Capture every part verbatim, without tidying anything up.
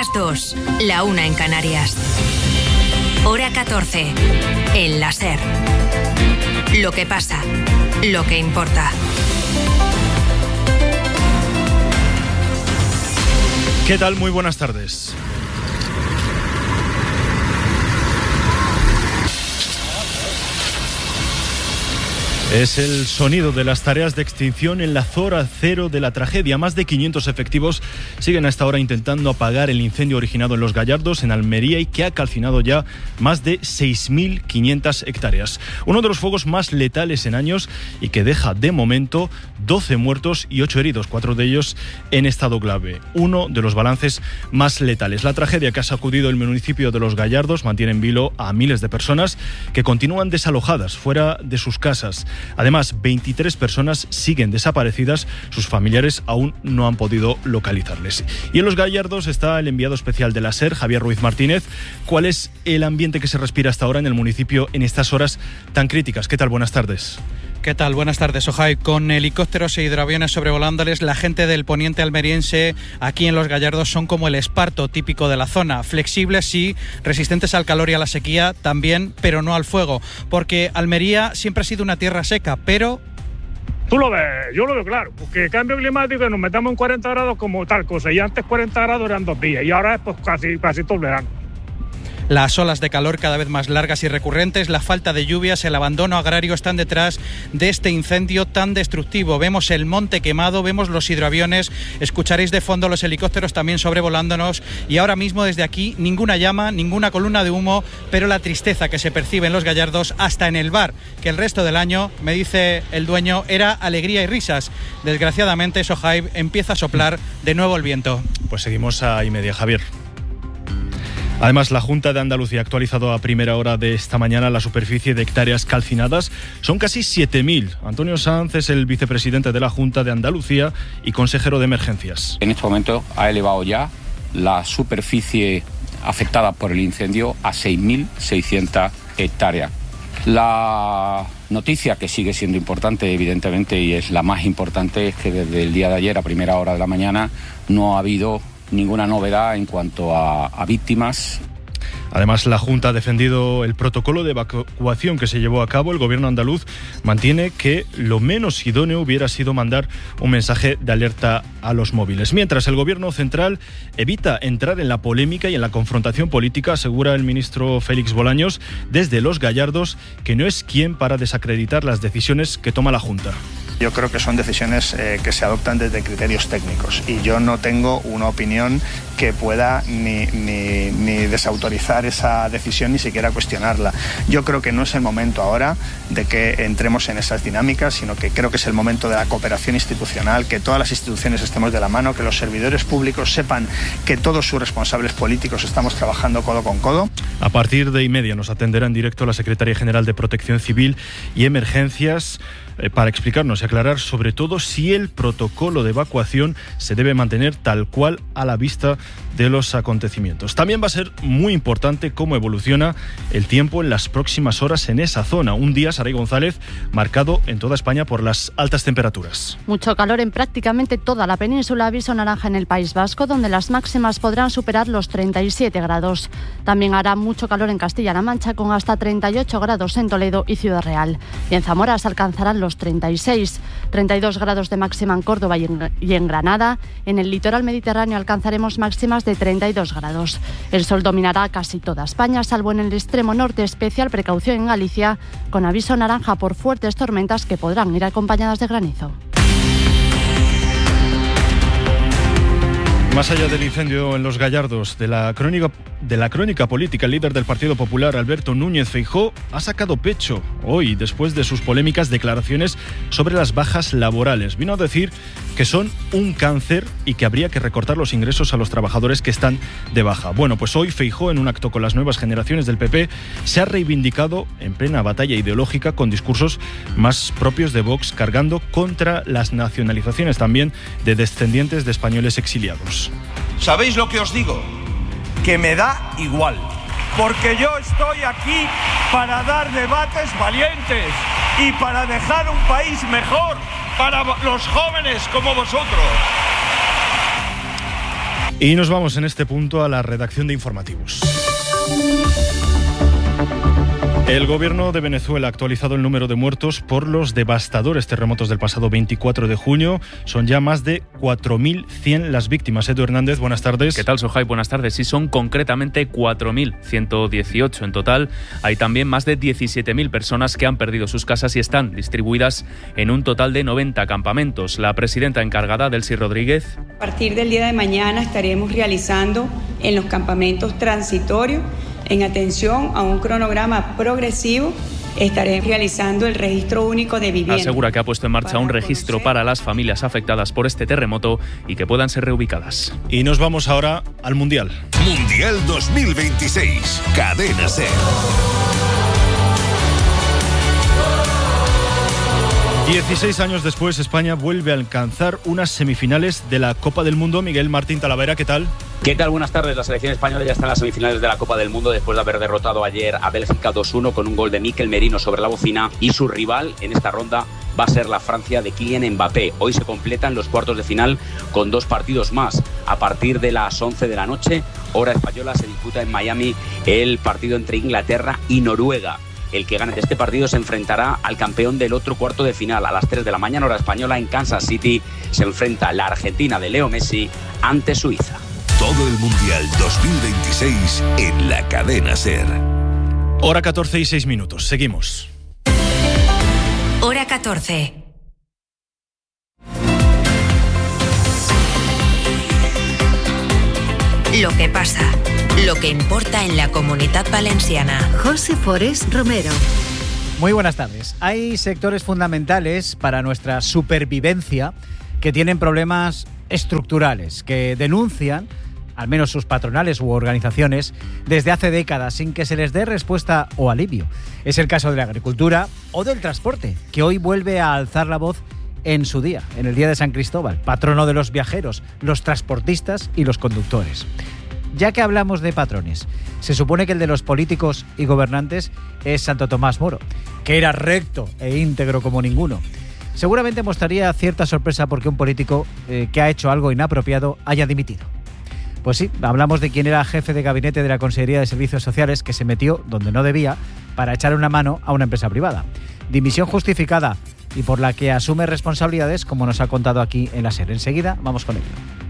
las dos, la una en Canarias. Hora catorce, en la SER. Lo que pasa, lo que importa. ¿Qué tal? Muy buenas tardes. Es el sonido de las tareas de extinción en la zona cero de la tragedia. Más de quinientos efectivos siguen a esta hora intentando apagar el incendio originado en Los Gallardos, en Almería, y que ha calcinado ya más de seis mil quinientas hectáreas. Uno de los fuegos más letales en años y que deja de momento doce muertos y ocho heridos, cuatro de ellos en estado grave. Uno de los balances más letales. La tragedia que ha sacudido el municipio de Los Gallardos mantiene en vilo a miles de personas que continúan desalojadas fuera de sus casas. Además, veintitrés personas siguen desaparecidas, sus familiares aún no han podido localizarles. Y en Los Gallardos está el enviado especial de la SER, Javier Ruiz Martínez. ¿Cuál es el ambiente que se respira hasta ahora en el municipio en estas horas tan críticas? ¿Qué tal? Buenas tardes. ¿Qué tal? Buenas tardes, Ojai. Con helicópteros e hidroaviones sobrevolándoles, la gente del poniente almeriense aquí en Los Gallardos son como el esparto típico de la zona. Flexibles, sí, resistentes al calor y a la sequía también, pero no al fuego. Porque Almería siempre ha sido una tierra seca, pero... Tú lo ves, yo lo veo claro, porque el cambio climático, nos metamos en cuarenta grados como tal cosa, y antes cuarenta grados eran dos días, y ahora es pues casi, casi todo el verano. Las olas de calor cada vez más largas y recurrentes, la falta de lluvias, el abandono agrario están detrás de este incendio tan destructivo. Vemos el monte quemado, vemos los hidroaviones, escucharéis de fondo los helicópteros también sobrevolándonos, y ahora mismo desde aquí ninguna llama, ninguna columna de humo, pero la tristeza que se percibe en Los Gallardos, hasta en el bar, que el resto del año, me dice el dueño, era alegría y risas. Desgraciadamente, Sohaib, empieza a soplar de nuevo el viento. Pues seguimos a y media, Javier. Además, la Junta de Andalucía ha actualizado a primera hora de esta mañana la superficie de hectáreas calcinadas. Son casi siete mil. Antonio Sanz es el vicepresidente de la Junta de Andalucía y consejero de emergencias. En este momento ha elevado ya la superficie afectada por el incendio a seis mil seiscientas hectáreas. La noticia que sigue siendo importante, evidentemente, y es la más importante, es que desde el día de ayer a primera hora de la mañana no ha habido ninguna novedad en cuanto a, a víctimas. Además, la Junta ha defendido el protocolo de evacuación que se llevó a cabo. El gobierno andaluz mantiene que lo menos idóneo hubiera sido mandar un mensaje de alerta a los móviles. Mientras, el gobierno central evita entrar en la polémica y en la confrontación política, asegura el ministro Félix Bolaños desde Los Gallardos que no es quien para desacreditar las decisiones que toma la Junta. Yo creo que son decisiones eh, que se adoptan desde criterios técnicos, y yo no tengo una opinión que pueda ni, ni, ni desautorizar esa decisión, ni siquiera cuestionarla. Yo creo que no es el momento ahora de que entremos en esas dinámicas, sino que creo que es el momento de la cooperación institucional, que todas las instituciones estemos de la mano, que los servidores públicos sepan que todos sus responsables políticos estamos trabajando codo con codo. A partir de y media nos atenderá en directo la Secretaria General de Protección Civil y Emergencias eh, para explicarnos y aclarar sobre todo si el protocolo de evacuación se debe mantener tal cual a la vista de los acontecimientos. También va a ser muy importante cómo evoluciona el tiempo en las próximas horas en esa zona. Un día, Saray González, marcado en toda España por las altas temperaturas. Mucho calor en prácticamente toda la península. Aviso naranja en el País Vasco, donde las máximas podrán superar los treinta y siete grados. También hará mucho calor en Castilla-La Mancha, con hasta treinta y ocho grados en Toledo y Ciudad Real. Y en Zamora se alcanzarán los treinta y seis, treinta y dos grados de máxima en Córdoba y en, y en Granada. En el litoral mediterráneo alcanzaremos máximas de treinta y dos grados. El sol dominará casi toda España, salvo en el extremo norte. Especial precaución en Galicia, con aviso naranja por fuertes tormentas que podrán ir acompañadas de granizo. Más allá del incendio en Los Gallardos, de la crónica, de la crónica política, el líder del Partido Popular, Alberto Núñez Feijóo, ha sacado pecho hoy después de sus polémicas declaraciones sobre las bajas laborales. Vino a decir que son un cáncer y que habría que recortar los ingresos a los trabajadores que están de baja. Bueno, pues hoy Feijóo, en un acto con las nuevas generaciones del P P, se ha reivindicado en plena batalla ideológica con discursos más propios de Vox, cargando contra las nacionalizaciones también de descendientes de españoles exiliados. ¿Sabéis lo que os digo? Que me da igual, porque yo estoy aquí para dar debates valientes y para dejar un país mejor para los jóvenes como vosotros. Y nos vamos en este punto a la redacción de informativos. El gobierno de Venezuela ha actualizado el número de muertos por los devastadores terremotos del pasado veinticuatro de junio. Son ya más de cuatro mil cien las víctimas. Edu Hernández, buenas tardes. ¿Qué tal, Sohai? Buenas tardes. Sí, son concretamente cuatro mil ciento dieciocho en total. Hay también más de diecisiete mil personas que han perdido sus casas y están distribuidas en un total de noventa campamentos. La presidenta encargada, Delcy Rodríguez. A partir del día de mañana estaremos realizando en los campamentos transitorios, en atención a un cronograma progresivo, estaré realizando el registro único de vivienda. Asegura que ha puesto en marcha un registro para las familias afectadas por este terremoto y que puedan ser reubicadas. Y nos vamos ahora al Mundial. Mundial dos mil veintiséis, Cadena SER. dieciséis años después, España vuelve a alcanzar unas semifinales de la Copa del Mundo. Miguel Martín Talavera, ¿qué tal? ¿Qué tal? Buenas tardes. La selección española ya está en las semifinales de la Copa del Mundo después de haber derrotado ayer a Bélgica dos uno con un gol de Mikel Merino sobre la bocina, y su rival en esta ronda va a ser la Francia de Kylian Mbappé. Hoy se completan los cuartos de final con dos partidos más. A partir de las once de la noche, hora española, se disputa en Miami el partido entre Inglaterra y Noruega. El que gane de este partido se enfrentará al campeón del otro cuarto de final. A las tres de la mañana, hora española, en Kansas City, se enfrenta la Argentina de Leo Messi ante Suiza. Todo el Mundial dos mil veintiséis en la Cadena SER. Hora catorce y seis minutos. Seguimos. Hora catorce. Lo que pasa, lo que importa en la Comunitat Valenciana. José Forés Romero. Muy buenas tardes. Hay sectores fundamentales para nuestra supervivencia que tienen problemas estructurales, que denuncian, al menos sus patronales u organizaciones, desde hace décadas sin que se les dé respuesta o alivio. Es el caso de la agricultura o del transporte, que hoy vuelve a alzar la voz en su día, en el Día de San Cristóbal, patrono de los viajeros, los transportistas y los conductores. Ya que hablamos de patrones, se supone que el de los políticos y gobernantes es Santo Tomás Moro, que era recto e íntegro como ninguno. Seguramente mostraría cierta sorpresa porque un político eh, que ha hecho algo inapropiado haya dimitido. Pues sí, hablamos de quien era jefe de gabinete de la Consejería de Servicios Sociales, que se metió donde no debía para echar una mano a una empresa privada. Dimisión justificada y por la que asume responsabilidades, como nos ha contado aquí en la SER. Enseguida vamos con ello.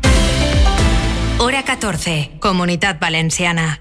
Hora catorce, Comunitat Valenciana.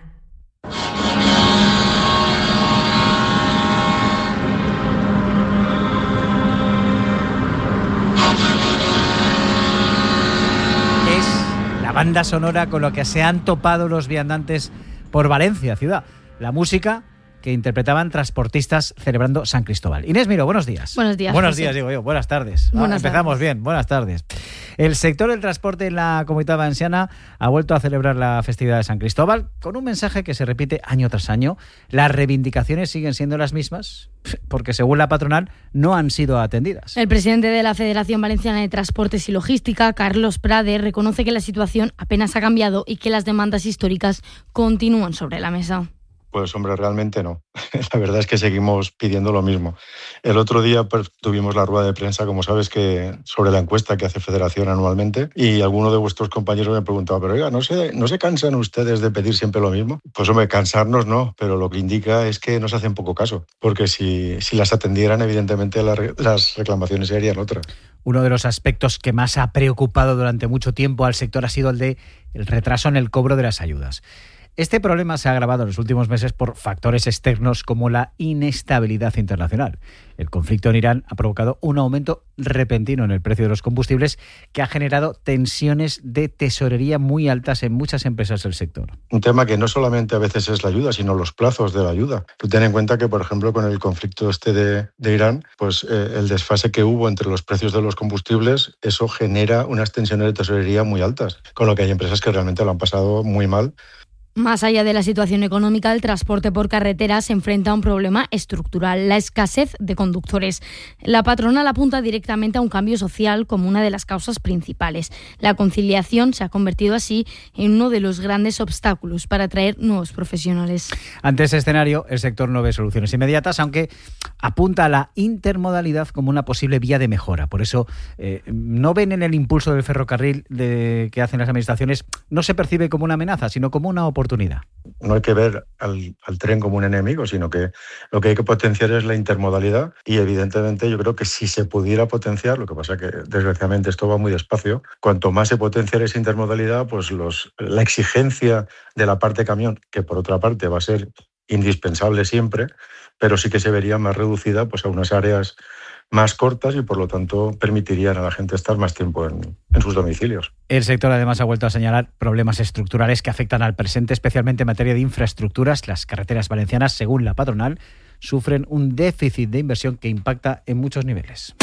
Es la banda sonora con la que se han topado los viandantes por Valencia, ciudad. La música que interpretaban transportistas celebrando San Cristóbal. Inés Miró, buenos días. Buenos días. Buenos José. días, digo yo. Buenas tardes. Buenas ah, empezamos tardes. bien. Buenas tardes. El sector del transporte en la Comunitat Valenciana ha vuelto a celebrar la festividad de San Cristóbal con un mensaje que se repite año tras año. Las reivindicaciones siguen siendo las mismas porque, según la patronal, no han sido atendidas. El presidente de la Federación Valenciana de Transportes y Logística, Carlos Prade, reconoce que la situación apenas ha cambiado y que las demandas históricas continúan sobre la mesa. Pues hombre, realmente no. La verdad es que seguimos pidiendo lo mismo. El otro día pues, tuvimos la rueda de prensa, como sabes, que sobre la encuesta que hace Federación anualmente, y alguno de vuestros compañeros me preguntaba, pero oiga, ¿no se, ¿no se cansan ustedes de pedir siempre lo mismo? Pues hombre, cansarnos no, pero lo que indica es que nos hacen poco caso, porque si, si las atendieran, evidentemente las, las reclamaciones serían otras. Uno de los aspectos que más ha preocupado durante mucho tiempo al sector ha sido el de el retraso en el cobro de las ayudas. Este problema se ha agravado en los últimos meses por factores externos como la inestabilidad internacional. El conflicto en Irán ha provocado un aumento repentino en el precio de los combustibles que ha generado tensiones de tesorería muy altas en muchas empresas del sector. Un tema que no solamente a veces es la ayuda, sino los plazos de la ayuda. Tú ten en cuenta que, por ejemplo, con el conflicto este de, de Irán, pues eh, el desfase que hubo entre los precios de los combustibles, eso genera unas tensiones de tesorería muy altas, con lo que hay empresas que realmente lo han pasado muy mal. Más allá de la situación económica, el transporte por carretera se enfrenta a un problema estructural, la escasez de conductores. La patronal apunta directamente a un cambio social como una de las causas principales. La conciliación se ha convertido así en uno de los grandes obstáculos para atraer nuevos profesionales. Ante ese escenario, el sector no ve soluciones inmediatas, aunque apunta a la intermodalidad como una posible vía de mejora. Por eso, eh, no ven en el impulso del ferrocarril de, que hacen las administraciones, no se percibe como una amenaza, sino como una oportunidad. oportunidad. No hay que ver al, al tren como un enemigo, sino que lo que hay que potenciar es la intermodalidad y evidentemente yo creo que si se pudiera potenciar, lo que pasa que desgraciadamente esto va muy despacio, cuanto más se potencia esa intermodalidad, pues los, la exigencia de la parte camión, que por otra parte va a ser indispensable siempre, pero sí que se vería más reducida pues a unas áreas más cortas y por lo tanto permitirían a la gente estar más tiempo en, en sus domicilios. El sector además ha vuelto a señalar problemas estructurales que afectan al presente, especialmente en materia de infraestructuras. Las carreteras valencianas, según la patronal, sufren un déficit de inversión que impacta en muchos niveles.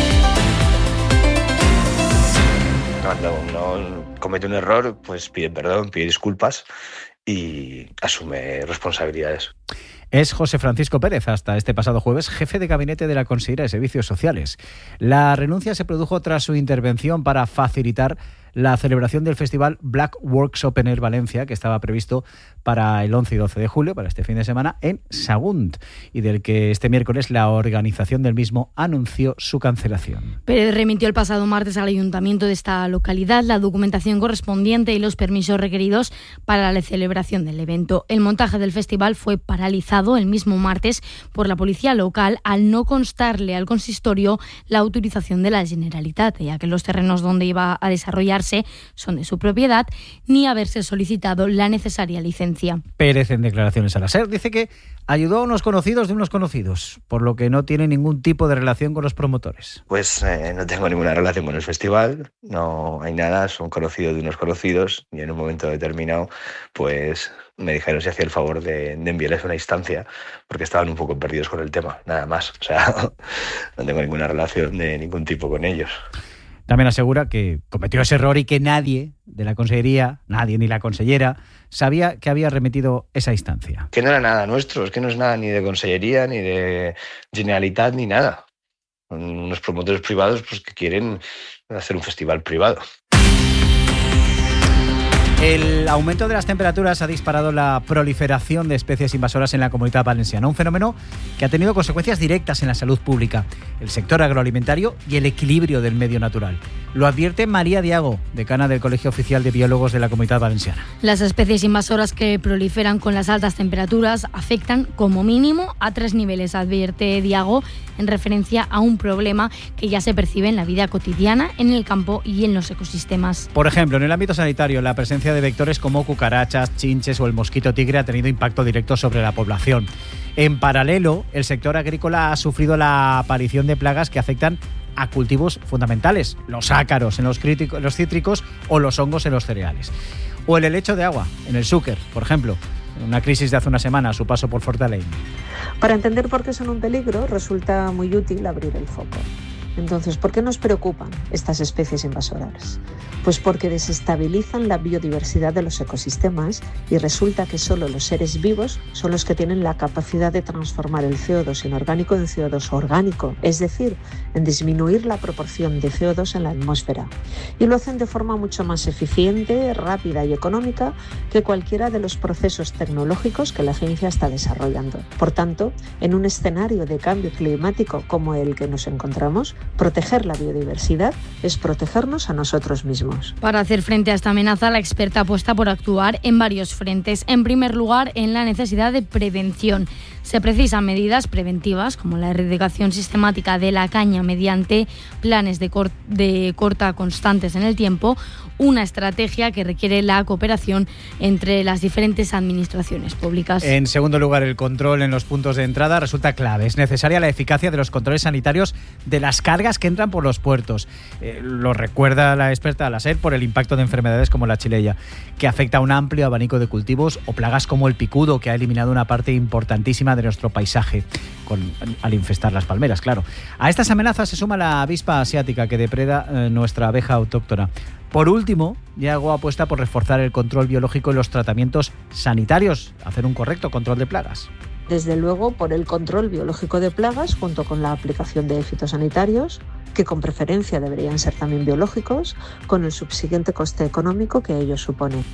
Cuando uno comete un error, pues pide perdón, pide disculpas y asume responsabilidades. Es José Francisco Pérez, hasta este pasado jueves, jefe de gabinete de la Consellería de Servicios Sociales. La renuncia se produjo tras su intervención para facilitar la celebración del festival Black Works Open Air Valencia, que estaba previsto para el once y doce de julio, para este fin de semana, en Sagunt, y del que este miércoles la organización del mismo anunció su cancelación. Pérez remitió el pasado martes al ayuntamiento de esta localidad la documentación correspondiente y los permisos requeridos para la celebración del evento. El montaje del festival fue paralizado el mismo martes por la policía local al no constarle al consistorio la autorización de la Generalitat, ya que los terrenos donde iba a desarrollarse son de su propiedad, ni haberse solicitado la necesaria licencia. Pérez, en declaraciones a la SER, dice que ayudó a unos conocidos de unos conocidos, por lo que no tiene ningún tipo de relación con los promotores. Pues eh, no tengo ninguna relación con el festival, no hay nada, son conocidos de unos conocidos y en un momento determinado pues me dijeron si hacía el favor de, de enviarles una instancia porque estaban un poco perdidos con el tema, nada más. O sea, no tengo ninguna relación de ningún tipo con ellos. También asegura que cometió ese error y que nadie de la Consellería, nadie ni la consellera, sabía que había remitido esa instancia. Que no era nada nuestro, es que no es nada ni de Consellería, ni de Generalitat, ni nada. Son unos promotores privados pues, que quieren hacer un festival privado. El aumento de las temperaturas ha disparado la proliferación de especies invasoras en la Comunitat Valenciana, un fenómeno que ha tenido consecuencias directas en la salud pública, el sector agroalimentario y el equilibrio del medio natural. Lo advierte María Diago, decana del Colegio Oficial de Biólogos de la Comunitat Valenciana. Las especies invasoras que proliferan con las altas temperaturas afectan como mínimo a tres niveles, advierte Diago, en referencia a un problema que ya se percibe en la vida cotidiana, en el campo y en los ecosistemas. Por ejemplo, en el ámbito sanitario, la presencia de vectores como cucarachas, chinches o el mosquito tigre ha tenido impacto directo sobre la población. En paralelo, el sector agrícola ha sufrido la aparición de plagas que afectan a cultivos fundamentales, los ácaros en los, críticos, los cítricos o los hongos en los cereales. O el helecho de agua, en el Xúquer, por ejemplo, una crisis de hace una semana a su paso por Fortaleny. Para entender por qué son un peligro, resulta muy útil abrir el foco. Entonces, ¿por qué nos preocupan estas especies invasoras? Pues porque desestabilizan la biodiversidad de los ecosistemas y resulta que solo los seres vivos son los que tienen la capacidad de transformar el C O dos inorgánico en C O dos orgánico, es decir, en disminuir la proporción de C O dos en la atmósfera. Y lo hacen de forma mucho más eficiente, rápida y económica que cualquiera de los procesos tecnológicos que la ciencia está desarrollando. Por tanto, en un escenario de cambio climático como el que nos encontramos, proteger la biodiversidad es protegernos a nosotros mismos. Para hacer frente a esta amenaza, la experta apuesta por actuar en varios frentes. En primer lugar, en la necesidad de prevención. Se precisan medidas preventivas como la erradicación sistemática de la caña mediante planes de, cor- de corta constantes en el tiempo, una estrategia que requiere la cooperación entre las diferentes administraciones públicas. En segundo lugar, el control en los puntos de entrada resulta clave. Es necesaria la eficacia de los controles sanitarios de las cargas que entran por los puertos. Eh, lo recuerda la experta a la SER por el impacto de enfermedades como la chileya, que afecta a un amplio abanico de cultivos, o plagas como el picudo, que ha eliminado una parte importantísima zona de nuestro paisaje, con, al infestar las palmeras, claro. A estas amenazas se suma la avispa asiática que depreda eh, nuestra abeja autóctona. Por último, Yago apuesta por reforzar el control biológico y los tratamientos sanitarios, hacer un correcto control de plagas. Desde luego, por el control biológico de plagas, junto con la aplicación de fitosanitarios, que con preferencia deberían ser también biológicos, con el subsiguiente coste económico que ello supone.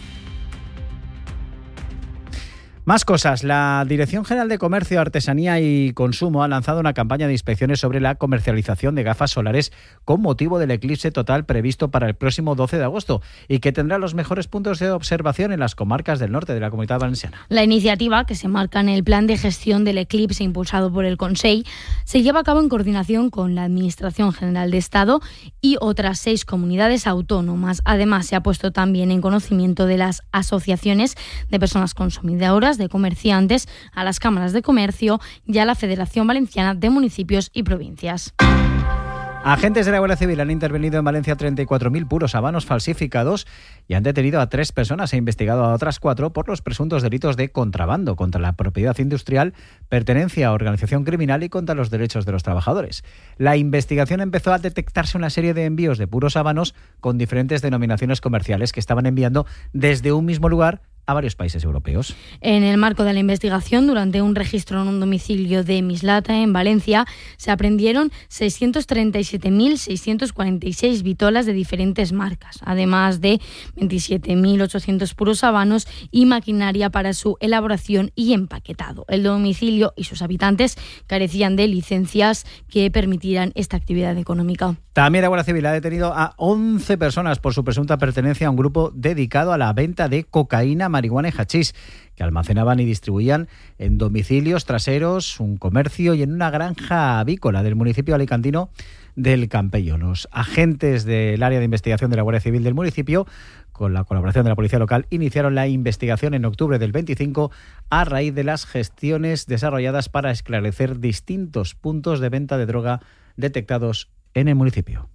Más cosas. La Dirección General de Comercio, Artesanía y Consumo ha lanzado una campaña de inspecciones sobre la comercialización de gafas solares con motivo del eclipse total previsto para el próximo doce de agosto y que tendrá los mejores puntos de observación en las comarcas del norte de la Comunidad Valenciana. La iniciativa, que se marca en el Plan de Gestión del Eclipse impulsado por el Consell, se lleva a cabo en coordinación con la Administración General de Estado y otras seis comunidades autónomas. Además, se ha puesto también en conocimiento de las asociaciones de personas consumidoras, de comerciantes, a las cámaras de comercio y a la Federación Valenciana de Municipios y Provincias. Agentes de la Guardia Civil han intervenido en Valencia treinta y cuatro mil puros habanos falsificados y han detenido a tres personas e investigado a otras cuatro por los presuntos delitos de contrabando contra la propiedad industrial, pertenencia a organización criminal y contra los derechos de los trabajadores. La investigación empezó al detectarse una serie de envíos de puros habanos con diferentes denominaciones comerciales que estaban enviando desde un mismo lugar a varios países europeos. En el marco de la investigación, durante un registro en un domicilio de Mislata, en Valencia, se aprendieron seiscientos treinta y siete mil seiscientos cuarenta y seis vitolas de diferentes marcas, además de veintisiete mil ochocientos puros habanos y maquinaria para su elaboración y empaquetado. El domicilio y sus habitantes carecían de licencias que permitieran esta actividad económica. También la Guardia Civil ha detenido a once personas por su presunta pertenencia a un grupo dedicado a la venta de cocaína, marihuana y hachís, que almacenaban y distribuían en domicilios traseros, un comercio y en una granja avícola del municipio alicantino del Campello. Los agentes del área de investigación de la Guardia Civil del municipio, con la colaboración de la Policía Local, iniciaron la investigación en octubre del veinticinco a raíz de las gestiones desarrolladas para esclarecer distintos puntos de venta de droga detectados en el municipio.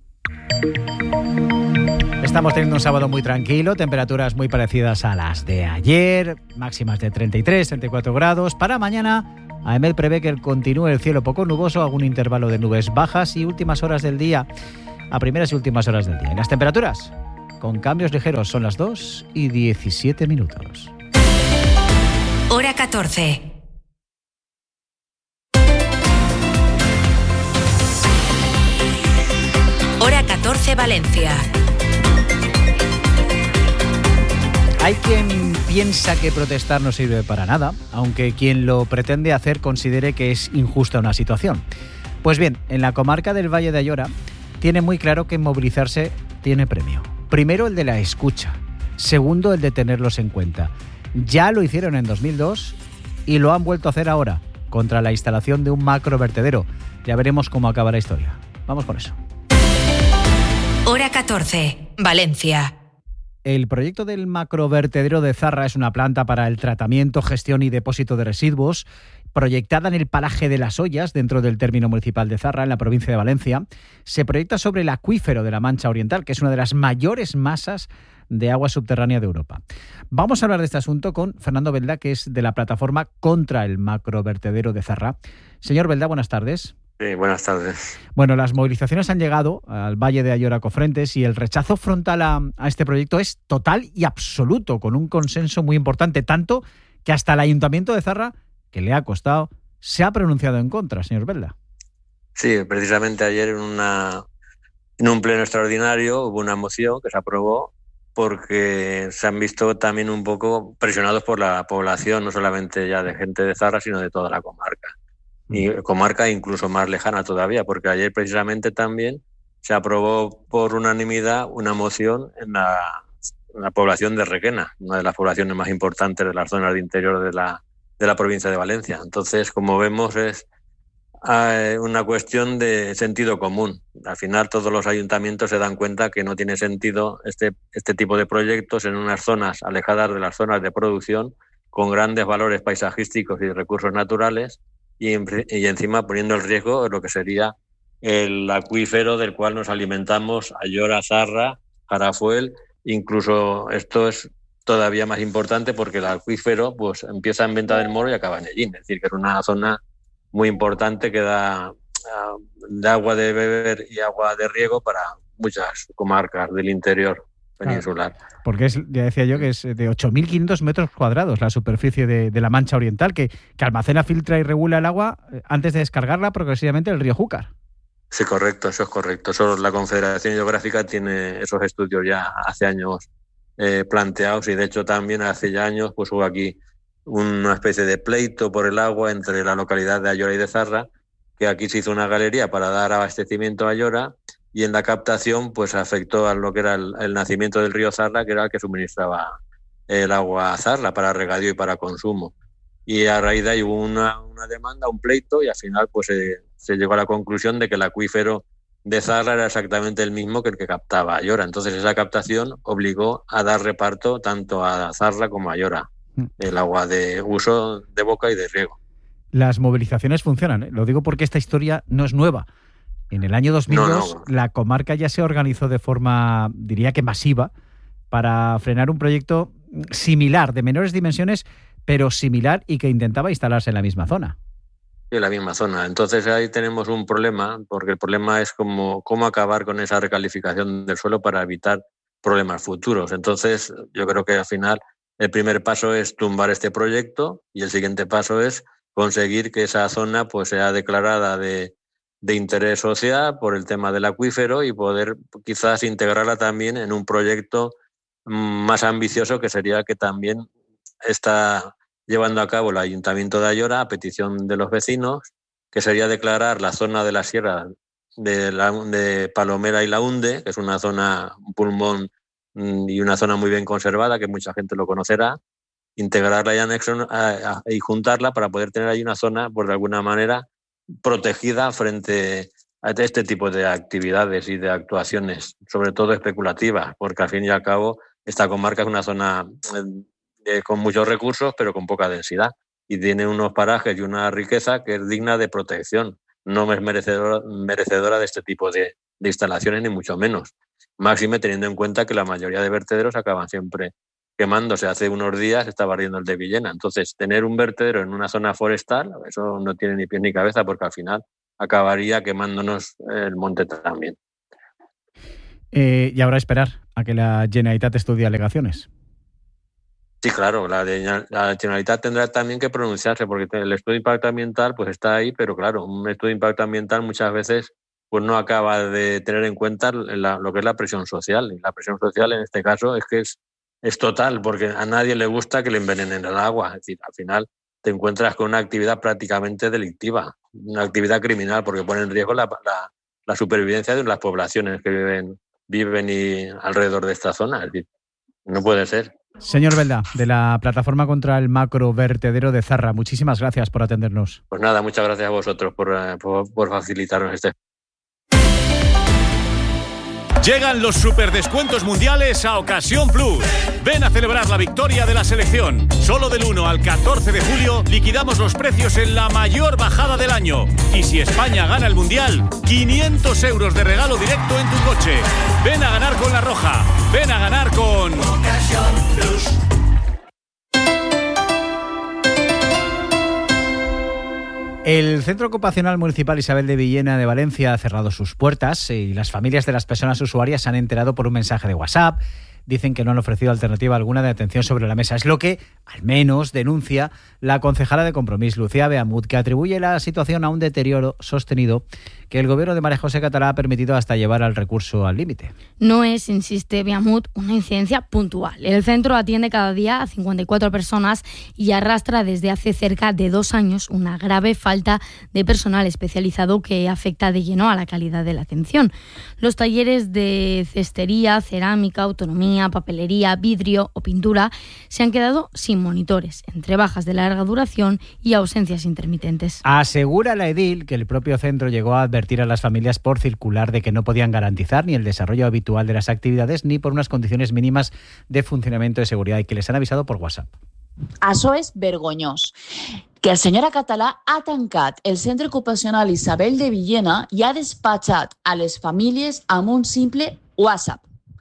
Estamos teniendo un sábado muy tranquilo, temperaturas muy parecidas a las de ayer, máximas de treinta y tres, treinta y cuatro grados. Para mañana, AEMET prevé que continúe el cielo poco nuboso, algún intervalo de nubes bajas y últimas horas del día, a primeras y últimas horas del día. En las temperaturas, con cambios ligeros, son las dos y diecisiete minutos. Hora catorce. Hora catorce, Valencia. Hay quien piensa que protestar no sirve para nada, aunque quien lo pretende hacer considere que es injusta una situación. Pues bien, en la comarca del Valle de Ayora tiene muy claro que movilizarse tiene premio. Primero, el de la escucha. Segundo, el de tenerlos en cuenta. Ya lo hicieron en dos mil dos y lo han vuelto a hacer ahora, contra la instalación de un macrovertedero. Ya veremos cómo acaba la historia. Vamos con eso. Hora catorce, Valencia. El proyecto del macrovertedero de Zarra es una planta para el tratamiento, gestión y depósito de residuos, proyectada en el paraje de Las Ollas, dentro del término municipal de Zarra, en la provincia de Valencia. Se proyecta sobre el acuífero de la Mancha Oriental, que es una de las mayores masas de agua subterránea de Europa. Vamos a hablar de este asunto con Fernando Belda, que es de la plataforma contra el macrovertedero de Zarra. Señor Belda, buenas tardes. Sí, buenas tardes. Bueno, las movilizaciones han llegado al Valle de Ayora Cofrentes y el rechazo frontal a, a este proyecto es total y absoluto, con un consenso muy importante, tanto que hasta el Ayuntamiento de Zarra, que le ha costado, se ha pronunciado en contra, señor Belda. Sí, precisamente ayer en, una, en un pleno extraordinario hubo una moción que se aprobó porque se han visto también un poco presionados por la población, no solamente ya de gente de Zarra, sino de toda la comarca. Y comarca incluso más lejana todavía, porque ayer precisamente también se aprobó por unanimidad una moción en la, en la población de Requena, una de las poblaciones más importantes de las zonas de interior de la, de la provincia de Valencia. Entonces, como vemos, es eh, una cuestión de sentido común. Al final, todos los ayuntamientos se dan cuenta que no tiene sentido este, este tipo de proyectos en unas zonas alejadas de las zonas de producción, con grandes valores paisajísticos y recursos naturales, Y, y encima poniendo el riesgo de lo que sería el acuífero del cual nos alimentamos, Ayora, Zarra, Jarafuel. Incluso esto es todavía más importante porque el acuífero pues empieza en Venta del Moro y acaba en Ellín, es decir, que es una zona muy importante que da uh, de agua de beber y agua de riego para muchas comarcas del interior peninsular. Claro, porque es, ya decía yo que es de ocho mil quinientos metros cuadrados la superficie de, de la Mancha Oriental, que, que almacena, filtra y regula el agua antes de descargarla progresivamente del río Júcar. Sí, correcto, eso es correcto. Eso, la Confederación Hidrográfica tiene esos estudios ya hace años eh, planteados, y de hecho también hace ya años pues hubo aquí una especie de pleito por el agua entre la localidad de Ayora y de Zarra, que aquí se hizo una galería para dar abastecimiento a Ayora, y en la captación pues afectó a lo que era el, el nacimiento del río Zarra, que era el que suministraba el agua a Zarra para regadío y para consumo. Y a raíz de ahí hubo una, una demanda, un pleito, y al final pues eh, se llegó a la conclusión de que el acuífero de Zarra era exactamente el mismo que el que captaba Ayora. Entonces esa captación obligó a dar reparto tanto a Zarra como a Ayora, el agua de uso de boca y de riego. Las movilizaciones funcionan, ¿eh? Lo digo porque esta historia no es nueva. En el año dos mil dos, no, no. la comarca ya se organizó de forma, diría que masiva, para frenar un proyecto similar, de menores dimensiones, pero similar, y que intentaba instalarse en la misma zona. Sí, en la misma zona. Entonces ahí tenemos un problema, porque el problema es cómo, cómo acabar con esa recalificación del suelo para evitar problemas futuros. Entonces yo creo que al final el primer paso es tumbar este proyecto, y el siguiente paso es conseguir que esa zona pues sea declarada de de interés social por el tema del acuífero, y poder quizás integrarla también en un proyecto más ambicioso, que sería que también está llevando a cabo el Ayuntamiento de Ayora a petición de los vecinos, que sería declarar la zona de la sierra de, la, de Palomera y Laúnde, que es una zona, un pulmón y una zona muy bien conservada, que mucha gente lo conocerá, integrarla y, anexo, a, a, y juntarla para poder tener ahí una zona, pues de alguna manera, protegida frente a este tipo de actividades y de actuaciones, sobre todo especulativas, porque al fin y al cabo esta comarca es una zona de, con muchos recursos pero con poca densidad, y tiene unos parajes y una riqueza que es digna de protección. No es merecedora, merecedora de este tipo de, de instalaciones, ni mucho menos. Máxime teniendo en cuenta que la mayoría de vertederos acaban siempre quemándose. Hace unos días estaba ardiendo el de Villena. Entonces, tener un vertedero en una zona forestal, eso no tiene ni pies ni cabeza, porque al final acabaría quemándonos el monte también. Eh, y ahora esperar a que la Generalitat estudie alegaciones. Sí, claro, la, de, la Generalitat tendrá también que pronunciarse, porque el estudio de impacto ambiental pues está ahí, pero claro, un estudio de impacto ambiental muchas veces pues no acaba de tener en cuenta la, lo que es la presión social. Y la presión social en este caso es que es Es total, porque a nadie le gusta que le envenenen el agua. Es decir, al final te encuentras con una actividad prácticamente delictiva, una actividad criminal, porque pone en riesgo la, la, la supervivencia de las poblaciones que viven, viven y alrededor de esta zona. Es decir, no puede ser. Señor Belda, de la Plataforma contra el Macrovertedero de Zarra, muchísimas gracias por atendernos. Pues nada, muchas gracias a vosotros por, por, por facilitarnos este. Llegan los superdescuentos mundiales a Ocasión Plus. Ven a celebrar la victoria de la selección. Solo del uno al catorce de julio liquidamos los precios en la mayor bajada del año. Y si España gana el mundial, quinientos euros de regalo directo en tu coche. Ven a ganar con La Roja. Ven a ganar con Ocasión Plus. El Centro Ocupacional Municipal Isabel de Villena de Valencia ha cerrado sus puertas y las familias de las personas usuarias se han enterado por un mensaje de WhatsApp. Dicen que no han ofrecido alternativa alguna de atención sobre la mesa. Es lo que, al menos, denuncia la concejala de Compromís, Lucía Beamut, que atribuye la situación a un deterioro sostenido que el gobierno de María José Catalá ha permitido hasta llevar al recurso al límite. No es, insiste Beamut, una incidencia puntual. El centro atiende cada día a cincuenta y cuatro personas y arrastra desde hace cerca de dos años una grave falta de personal especializado que afecta de lleno a la calidad de la atención. Los talleres de cestería, cerámica, autonomía, papelería, vidrio o pintura se han quedado sin monitores, entre bajas de larga duración y ausencias intermitentes. Asegura la edil que el propio centro llegó a advertir a las familias por circular de que no podían garantizar ni el desarrollo habitual de las actividades ni por unas condiciones mínimas de funcionamiento de seguridad, y que les han avisado por WhatsApp. Això és vergonyós. Que el senyor Català ha tancat el centre ocupacional Isabel de Villena i ha despatxat a les famílies amb un simple WhatsApp.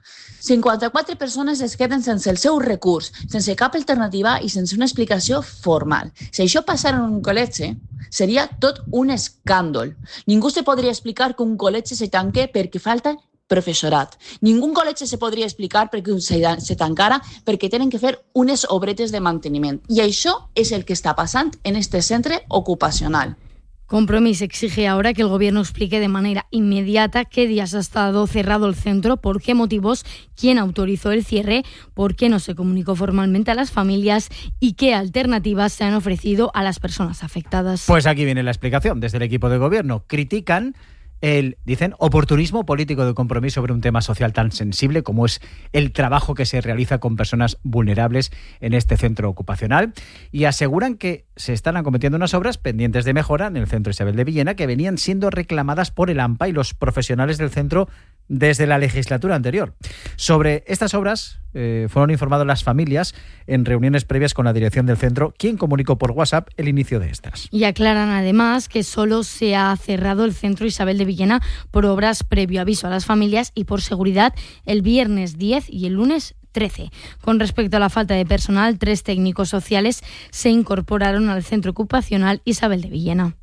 cinquanta-quatre persones es queden sense el seu recurs, sense cap alternativa i sense una explicació formal. Si això passara en un col·legi, seria tot un escàndol. Ningú se podria explicar que un col·legi se tanque perquè falta professorat. Ningú col·legi se podria explicar perquè se, se tancara perquè tenen que fer unes obretes de manteniment. I això és el que està passant en este centre ocupacional. Compromís exige ahora que el Gobierno explique de manera inmediata qué días ha estado cerrado el centro, por qué motivos, quién autorizó el cierre, por qué no se comunicó formalmente a las familias y qué alternativas se han ofrecido a las personas afectadas. Pues aquí viene la explicación desde el equipo de Gobierno. Critican el, dicen, oportunismo político de Compromís sobre un tema social tan sensible como es el trabajo que se realiza con personas vulnerables en este centro ocupacional, y aseguran que se están acometiendo unas obras pendientes de mejora en el centro Isabel de Villena que venían siendo reclamadas por el AMPA y los profesionales del centro desde la legislatura anterior. Sobre estas obras eh, fueron informadas las familias en reuniones previas con la dirección del centro, quien comunicó por WhatsApp el inicio de estas. Y aclaran además que solo se ha cerrado el centro Isabel de Villena por obras previo aviso a las familias y por seguridad el viernes diez y el lunes trece. Con respecto a la falta de personal, tres técnicos sociales se incorporaron al centro ocupacional Isabel de Villena.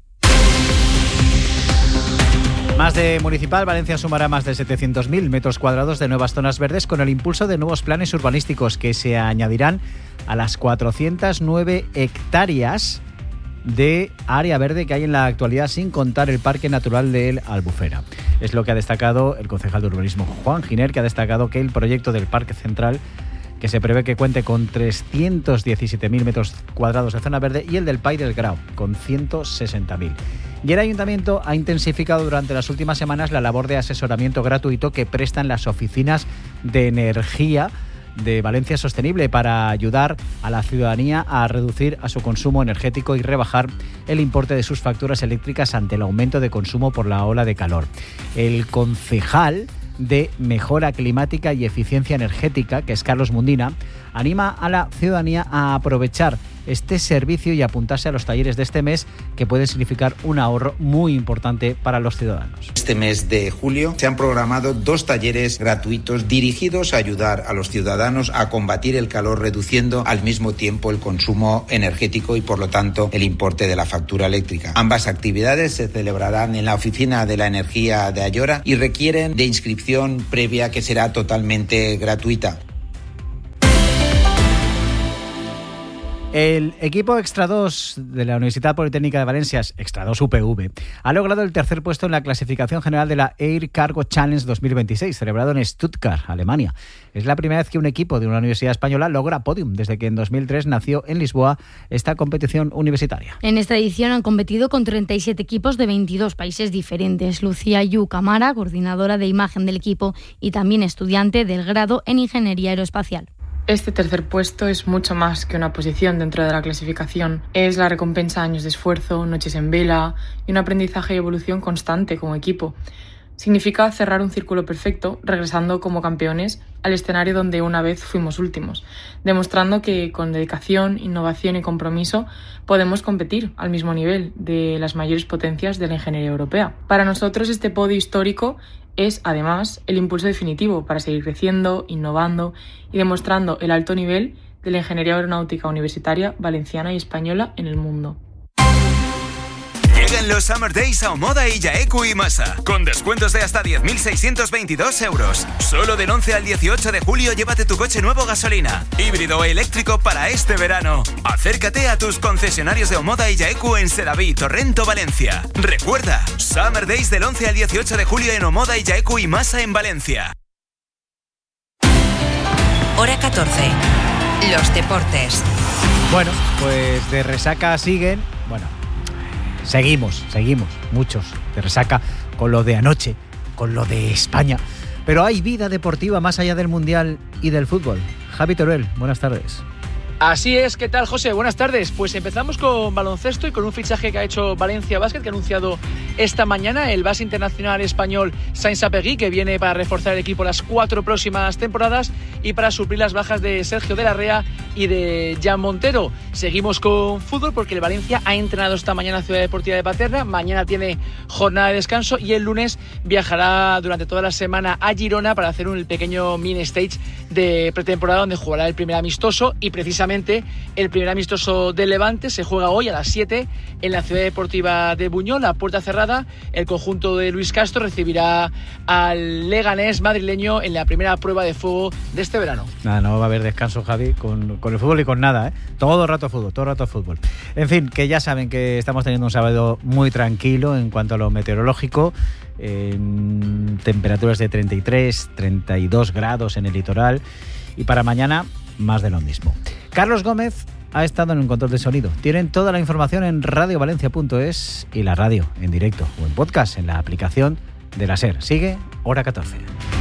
Más de Municipal, Valencia sumará más de setecientos mil metros cuadrados de nuevas zonas verdes con el impulso de nuevos planes urbanísticos que se añadirán a las cuatrocientas nueve hectáreas de área verde que hay en la actualidad, sin contar el Parque Natural de Albufera. Es lo que ha destacado el concejal de urbanismo Juan Giner, que ha destacado que el proyecto del Parque Central, que se prevé que cuente con trescientos diecisiete mil metros cuadrados de zona verde, y el del Pai del Grau, con ciento sesenta mil. Y el Ayuntamiento ha intensificado durante las últimas semanas la labor de asesoramiento gratuito que prestan las oficinas de energía de Valencia Sostenible para ayudar a la ciudadanía a reducir a su consumo energético y rebajar el importe de sus facturas eléctricas ante el aumento de consumo por la ola de calor. El concejal de Mejora Climática y Eficiencia Energética, que es Carlos Mundina, anima a la ciudadanía a aprovechar este servicio y apuntarse a los talleres de este mes, que puede significar un ahorro muy importante para los ciudadanos. Este mes de julio se han programado dos talleres gratuitos dirigidos a ayudar a los ciudadanos a combatir el calor, reduciendo al mismo tiempo el consumo energético y, por lo tanto, el importe de la factura eléctrica. Ambas actividades se celebrarán en la Oficina de la Energía de Ayora y requieren de inscripción previa, que será totalmente gratuita. El equipo Extra dos de la Universidad Politécnica de Valencia, Extra dos U P V, ha logrado el tercer puesto en la clasificación general de la Air Cargo Challenge dos mil veintiséis, celebrado en Stuttgart, Alemania. Es la primera vez que un equipo de una universidad española logra podium, desde que en dos mil tres nació en Lisboa esta competición universitaria. En esta edición han competido con treinta y siete equipos de veintidós países diferentes. Lucía Yu Camara, coordinadora de imagen del equipo y también estudiante del grado en Ingeniería Aeroespacial. Este tercer puesto es mucho más que una posición dentro de la clasificación. Es la recompensa de años de esfuerzo, noches en vela y un aprendizaje y evolución constante como equipo. Significa cerrar un círculo perfecto, regresando como campeones al escenario donde una vez fuimos últimos, demostrando que con dedicación, innovación y compromiso podemos competir al mismo nivel de las mayores potencias de la ingeniería europea. Para nosotros este podio histórico es, además, el impulso definitivo para seguir creciendo, innovando y demostrando el alto nivel de la ingeniería aeronáutica universitaria valenciana y española en el mundo. Llegan los Summer Days a Omoda y Yaeku y Masa, con descuentos de hasta diez mil seiscientos veintidós euros. Solo del once al dieciocho de julio llévate tu coche nuevo gasolina, híbrido o eléctrico para este verano. Acércate a tus concesionarios de Omoda y Yaeku en Sedaví, Torrento, Valencia. Recuerda, Summer Days del once al dieciocho de julio en Omoda y Yaeku y Masa en Valencia. Hora catorce. Los deportes. Bueno, pues de resaca siguen, bueno, Seguimos, seguimos, muchos de resaca con lo de anoche, con lo de España. Pero hay vida deportiva más allá del Mundial y del fútbol. Javi Teruel, buenas tardes. Así es, ¿qué tal, José? Buenas tardes. Pues empezamos con baloncesto y con un fichaje que ha hecho Valencia Basket, que ha anunciado esta mañana el base internacional español Sainz Apeguí, que viene para reforzar el equipo las cuatro próximas temporadas y para suplir las bajas de Sergio de la Rea y de Jan Montero. Seguimos con fútbol porque el Valencia ha entrenado esta mañana en Ciudad Deportiva de Paterna, mañana tiene jornada de descanso y el lunes viajará durante toda la semana a Girona para hacer un pequeño mini stage de pretemporada donde jugará el primer amistoso, y precisamente el primer amistoso del Levante se juega hoy a las siete en la Ciudad Deportiva de Buñol, a puerta cerrada. El conjunto de Luis Castro recibirá al Leganés madrileño en la primera prueba de fuego de este verano. Nada, no va a haber descanso, Javi, con, con el fútbol y con nada, ¿eh? Todo el rato fútbol, todo el rato fútbol. En fin, que ya saben que estamos teniendo un sábado muy tranquilo en cuanto a lo meteorológico. Eh, temperaturas de treinta y tres, treinta y dos grados en el litoral, y para mañana más de lo mismo. Carlos Gómez ha estado en un control de sonido. Tienen toda la información en radio valencia punto es y la radio en directo o en podcast en la aplicación de la SER. Sigue Hora catorce.